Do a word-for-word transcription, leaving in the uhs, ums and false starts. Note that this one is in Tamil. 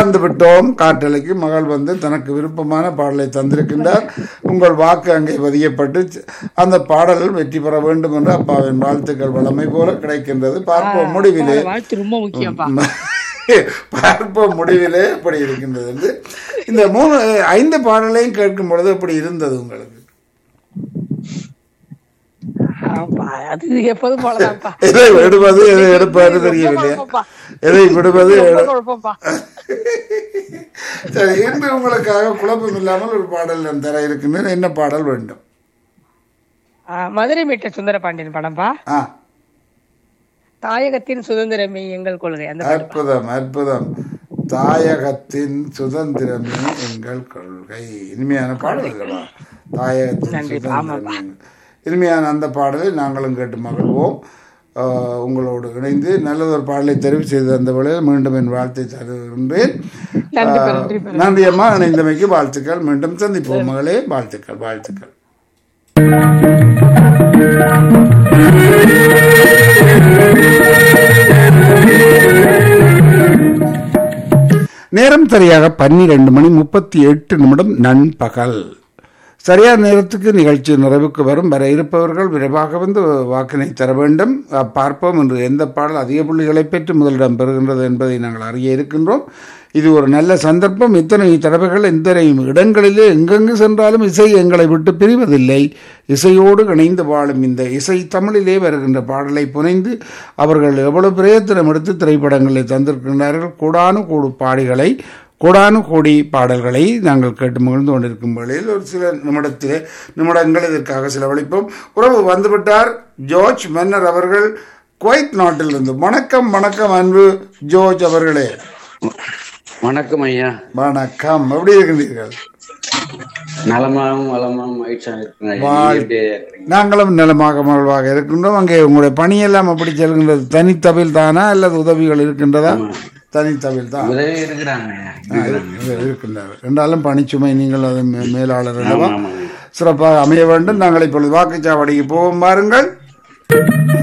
தந்து விட்டோம். காற்றலைக்கு மகள் வந்து தனக்கு விருப்பமான பாடலை தந்திருக்கின்றார். உங்கள் வாக்கு அங்கே பதியப்பட்டு அந்த பாடல்கள் வெற்றி பெற வேண்டும் என்று அப்பாவின் வாழ்த்துக்கள் வளமை போல கிடைக்கின்றது. பார்ப்போம் முடிவிலே. ரொம்ப முக்கியம். பார்ப்போம் முடிவிலே எப்படி இருக்கின்றது என்று. இந்த மூணு ஐந்து பாடலையும் கேட்கும் பொழுது எப்படி இருந்தது உங்களுக்கு? அது எப்போதும் போலதான்ப்பா. எதை விடுவது எதை எடுப்பது தெரியவில்லை. எதை விடுவது. சரி, இன்று உங்களுக்காக குழப்பம் இல்லாமல் ஒரு பாடல் நான் தர இருக்கின்றேன். என்ன பாடல் வேண்டும்? மதுரை மீட்ட சுந்தர பாண்டியன் படம்பா. தாயகத்தின் சுதந்திரமே எங்கள் கொள்கை. அற்புதம் அற்புதம். தாயகத்தின் சுதந்திரமே எங்கள் கொள்கை. இனிமையான பாடல் அல்லவா? தாயகத்தின் சுதந்திரமே. இனிமையான அந்த பாடலை நாங்களும் கேட்டு மகிழ்வோம். உங்களோடு இணைந்து நல்லதொரு பாடலை தெரிவு செய்து அந்த வேளையில் மீண்டும் என் வாழ்த்தை தருகின்றேன். நன்றி அம்மா, இணைந்தமைக்கு வாழ்த்துக்கள். மீண்டும் சந்திப்போம் மகளே. வாழ்த்துக்கள் வாழ்த்துக்கள். நேரம் சரியாக பன்னிரண்டு மணி முப்பத்தி எட்டு நிமிடம் நண்பகல். சரியான நேரத்துக்கு நிகழ்ச்சி நிறைவுக்கு வரும். வர இருப்பவர்கள் விரைவாக வந்து வாக்கினை தர வேண்டும். பார்ப்போம் என்று எந்த பாடல் அதிக புள்ளிகளை பெற்று முதலிடம் பெறுகின்றது என்பதை நாங்கள் அறிய இருக்கின்றோம். இது ஒரு நல்ல சந்தர்ப்பம். இத்தனை தடவைகள் இத்தனை இடங்களிலே எங்கெங்கு சென்றாலும் இசை எங்களை விட்டு பிரிவதில்லை. இசையோடு இணைந்து வாழும் இந்த இசை தமிழிலே வருகின்ற பாடலை புனைந்து அவர்கள் எவ்வளவு பிரயத்தனம் எடுத்து திரைப்படங்களை தந்திருக்கின்றார்கள். கூடானு கூடு பாடிகளை கோடானு கோடி பாடல்களை நாங்கள் கேட்டு மகிழ்ந்து கொண்டிருக்கும் வேளையில் ஒரு சில நிமிடத்திலே நிமிடங்கள் இதற்காக செலவழிப்போம். உறவு வந்துவிட்டார் ஜோர்ஜ் மன்னர் அவர்கள் குவைத் நாட்டிலிருந்து. வணக்கம் வணக்கம் அன்பு ஜோர்ஜ் அவர்களே. வணக்கம் ஐயா. வணக்கம். எப்படி இருக்கின்றீர்கள்? நலமாகவும் வளமாகவும் நாங்களும் நலமாக மகிழ்வாக இருக்கின்றோம். அங்கே உங்களுடைய பணியெல்லாம் அப்படி செல்கின்றது? தனித்தவில் தானா அல்லது உதவிகள் இருக்கின்றதா? தனித்தவில் தான் இருக்கின்றார். ரெண்டாலும் பணிச்சுமை நீங்கள் அது மேலாளர் அல்லவா? சிறப்பாக அமைய வேண்டும். நாங்கள் இப்பொழுது வாக்குச்சாவடிக்கு போவோம். பாருங்கள்.